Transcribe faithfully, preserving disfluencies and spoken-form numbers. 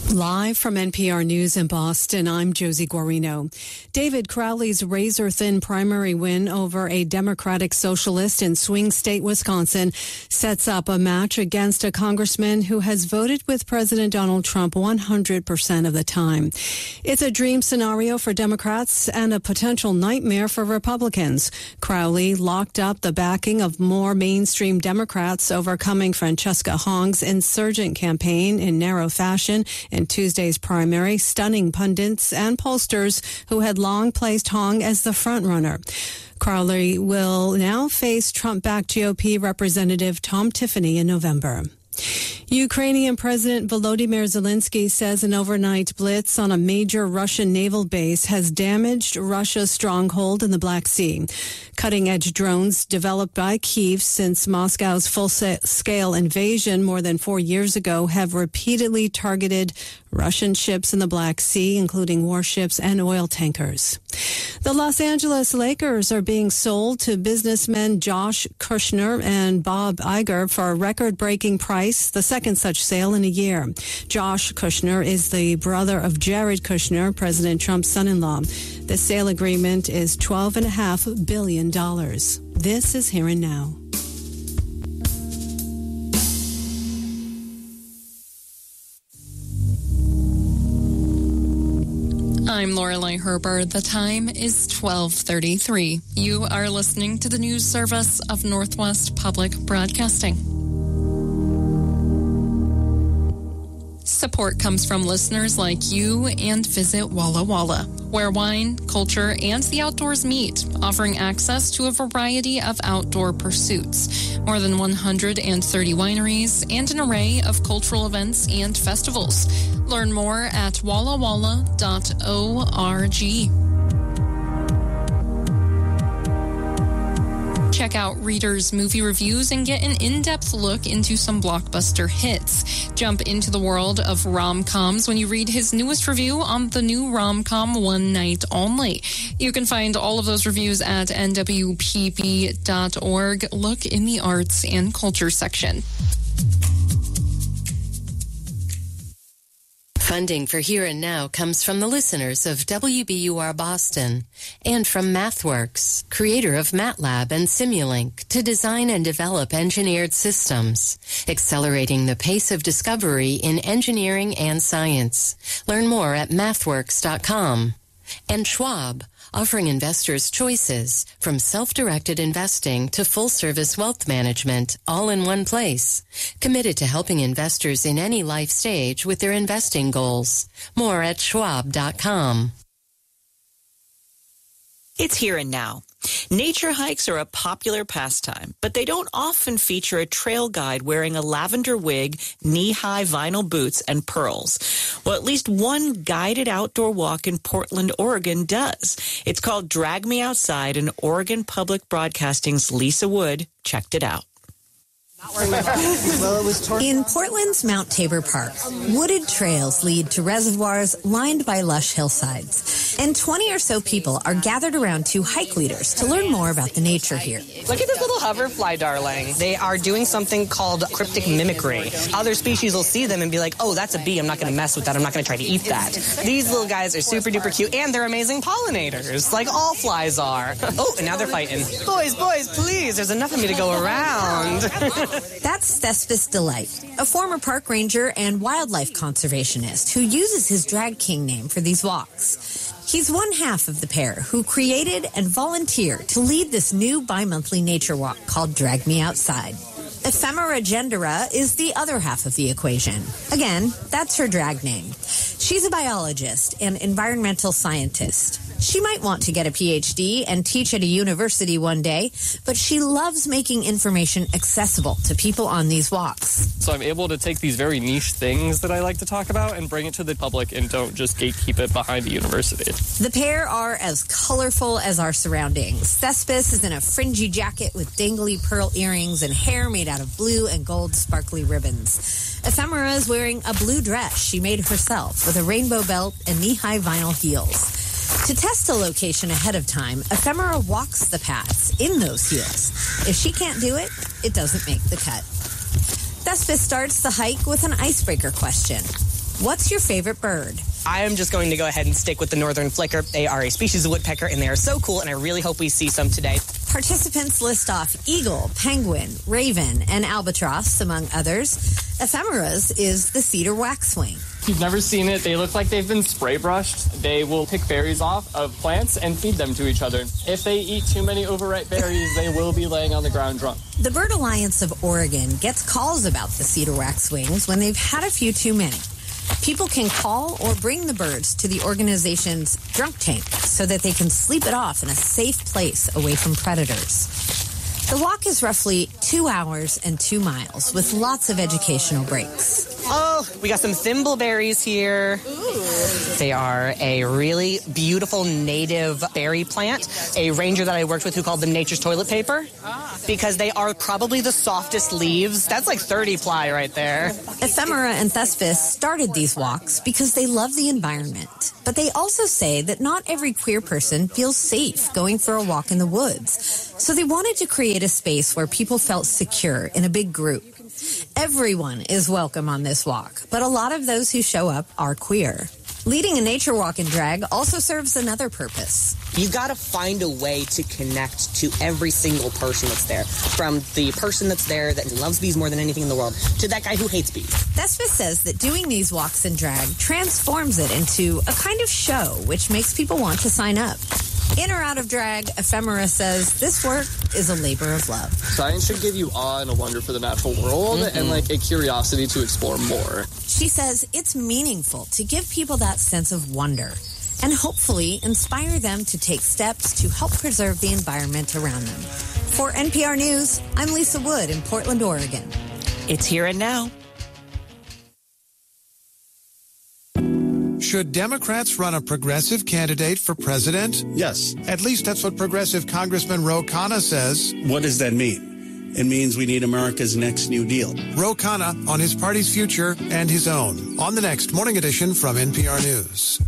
Live from N P R News in Boston, I'm Josie Guarino. David Crowley's razor-thin primary win over a Democratic socialist in swing state Wisconsin sets up a match against a congressman who has voted with President Donald Trump one hundred percent of the time. It's a dream scenario for Democrats and a potential nightmare for Republicans. Crowley locked up the backing of more mainstream Democrats, overcoming Francesca Hong's insurgent campaign in narrow fashion in Tuesday's primary, stunning pundits and pollsters who had long placed Hong as the frontrunner. Crowley will now face Trump-backed G O P Representative Tom Tiffany in November. Ukrainian President Volodymyr Zelensky says an overnight blitz on a major Russian naval base has damaged Russia's stronghold in the Black Sea. Cutting-edge drones developed by Kyiv since Moscow's full-scale invasion more than four years ago have repeatedly targeted Russian ships in the Black Sea, including warships and oil tankers. The Los Angeles Lakers are being sold to businessmen Josh Kushner and Bob Iger for a record-breaking price, the second such sale in a year. Josh Kushner is the brother of Jared Kushner, President Trump's son-in-law. The sale agreement is twelve point five billion dollars. This is Here and Now. I'm Lorelei Herber. The time is twelve thirty-three. You are listening to the news service of Northwest Public Broadcasting. Support comes from listeners like you and Visit Walla Walla, where wine, culture, and the outdoors meet, offering access to a variety of outdoor pursuits. More than one hundred thirty wineries and an array of cultural events and festivals. Learn more at walla walla dot org. Check out Reader's movie reviews and get an in-depth look into some blockbuster hits. Jump into the world of rom-coms when you read his newest review on the new rom-com One Night Only. You can find all of those reviews at N W P B dot org. Look in the arts and culture section. Funding for Here and Now comes from the listeners of W B U R Boston and from MathWorks, creator of MATLAB and Simulink, to design and develop engineered systems, accelerating the pace of discovery in engineering and science. Learn more at mathworks dot com. And Schwab, offering investors choices from self-directed investing to full-service wealth management, all in one place. Committed to helping investors in any life stage with their investing goals. More at schwab dot com. It's Here and Now. Nature hikes are a popular pastime, but they don't often feature a trail guide wearing a lavender wig, knee-high vinyl boots, and pearls. Well, at least one guided outdoor walk in Portland, Oregon does. It's called Drag Me Outside, and Oregon Public Broadcasting's Lisa Wood checked it out. In Portland's Mount Tabor Park, wooded trails lead to reservoirs lined by lush hillsides. And twenty or so people are gathered around two hike leaders to learn more about the nature here. Look at this little hoverfly, darling. They are doing something called cryptic mimicry. Other species will see them and be like, oh, that's a bee. I'm not going to mess with that. I'm not going to try to eat that. These little guys are super duper cute, and they're amazing pollinators, like all flies are. Oh, and now they're fighting. Boys, boys, please. There's enough of me to go around. That's Thespis Delight, a former park ranger and wildlife conservationist who uses his drag king name for these walks. He's one half of the pair who created and volunteered to lead this new bi-monthly nature walk called Drag Me Outside. Ephemera Gendera is the other half of the equation. Again, that's her drag name. She's a biologist and environmental scientist. She might want to get a P H D and teach at a university one day, but she loves making information accessible to people on these walks. So I'm able to take these very niche things that I like to talk about and bring it to the public and don't just gatekeep it behind a university. The pair are as colorful as our surroundings. Thespis is in a fringy jacket with dangly pearl earrings and hair made out of blue and gold sparkly ribbons. Ephemera is wearing a blue dress she made herself with a rainbow belt and knee-high vinyl heels. To test a location ahead of time, Ephemera walks the paths in those heels. If she can't do it, it doesn't make the cut. Thespis starts the hike with an icebreaker question. What's your favorite bird? I am just going to go ahead and stick with the northern flicker. They are a species of woodpecker, and they are so cool, and I really hope we see some today. Participants list off eagle, penguin, raven, and albatross, among others. Ephemeras is the cedar waxwing. If you've never seen it, they look like they've been spray brushed. They will pick berries off of plants and feed them to each other. If they eat too many overripe berries, they will be laying on the ground drunk. The Bird Alliance of Oregon gets calls about the cedar waxwings when they've had a few too many. People can call or bring the birds to the organization's drunk tank so that they can sleep it off in a safe place away from predators. The walk is roughly two hours and two miles with lots of educational breaks. Oh, we got some thimbleberries here. Ooh. They are a really beautiful native berry plant. A ranger that I worked with who called them nature's toilet paper ah. because they are probably the softest leaves. That's like thirty ply right there. Ephemera and Thespis started these walks because they love the environment. But they also say that not every queer person feels safe going for a walk in the woods. So they wanted to create a space where people felt secure in a big group. Everyone is welcome on this walk, but a lot of those who show up are queer. Leading a nature walk in drag also serves another purpose. You got to find a way to connect to every single person that's there. From the person that's there that loves bees more than anything in the world to that guy who hates bees. Thespis says that doing these walks in drag transforms it into a kind of show, which makes people want to sign up. In or out of drag, Ephemera says this work is a labor of love. Science should give you awe and a wonder for the natural world mm-hmm. and like a curiosity to explore more. She says it's meaningful to give people that sense of wonder and hopefully inspire them to take steps to help preserve the environment around them. For N P R News, I'm Lisa Wood in Portland, Oregon. It's here and now. Should Democrats run a progressive candidate for president? Yes. At least that's what progressive Congressman Ro Khanna says. What does that mean? It means we need America's next New Deal. Ro Khanna on his party's future and his own on the next Morning Edition from N P R News.